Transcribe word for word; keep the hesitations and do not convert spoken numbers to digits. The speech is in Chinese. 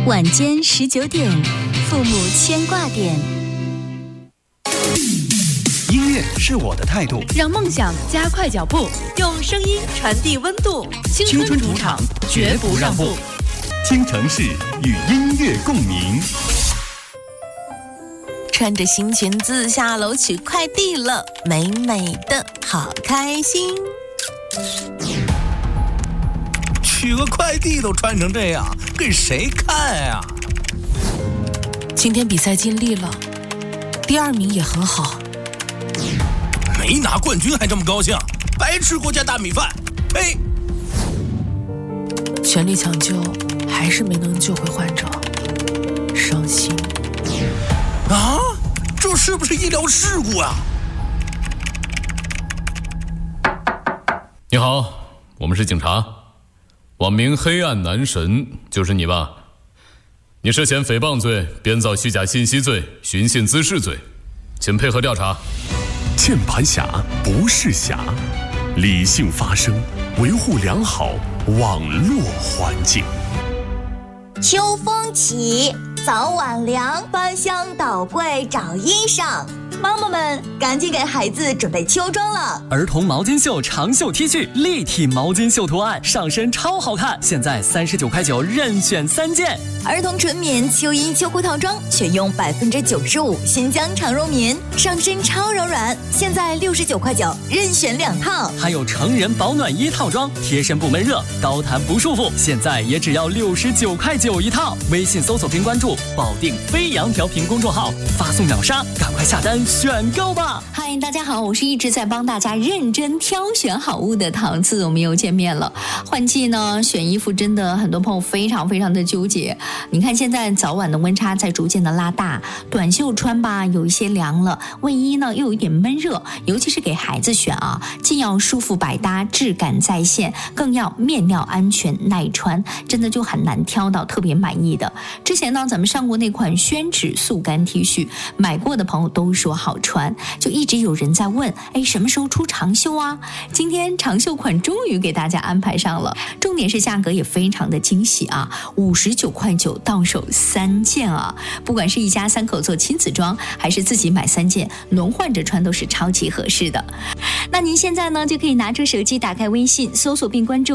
晚间十九点，父母牵挂点。 音乐是我的态度， 让梦想加快脚步，用声音传递温度。青春主场，绝不让步。 京城市与音乐共鸣。 穿着新裙子下楼取快递了，美美的，好开心。 取个快递都穿成这样，给谁看呀？ 今天比赛尽力了，第二名也很好。 没拿冠军还这么高兴，白吃国家大米饭！呸！ 全力抢救，还是没能救回患者，伤心。 啊，这是不是医疗事故啊？ 你好，我们是警察，网名黑暗男神，就是你吧？你涉嫌诽谤罪、编造虚假信息罪、寻衅滋事罪，请配合调查。 键盘侠不是侠，理性发声，维护良好网络环境。 秋风起，早晚凉，翻箱倒柜找衣裳。妈妈们，赶紧给孩子准备秋装了。 儿童毛巾袖长袖 T 恤，立体毛巾袖图案，上身超好看，现在三十九块九，任选三件。 儿童纯棉秋衣秋裤套装，选用百分之九十五新疆长绒棉，上身超柔软，现在六十九块九，任选两套。 还有成人保暖衣套装，贴身不闷热，高弹不束缚，现在也只要六十九块九一套。微信搜索并关注保定飞扬调频公众号，发送秒杀，赶快下单选购吧！ 嗨，大家好，我是一直在帮大家认真挑选好物的桃子，我们又见面了。换季呢，选衣服真的很多朋友非常非常的纠结。你看现在早晚的温差在逐渐的拉大，短袖穿吧有一些凉了，卫衣呢又有一点闷热，尤其是给孩子选啊，既要舒服百搭，质感在线，更要面料安全耐穿，真的就很难挑到特别满意的。之前呢，咱们上过那款宣纸速干 T 恤，买过的朋友都说好穿，就一直有人在问，哎，什么时候出长袖啊？今天长袖款终于给大家安排上了，重点是价格也非常的惊喜啊，五十九块九到手三件啊！不管是一家三口做亲子装，还是自己买三件轮换着穿，都是超级合适的。那您现在呢，就可以拿出手机，打开微信，搜索并关注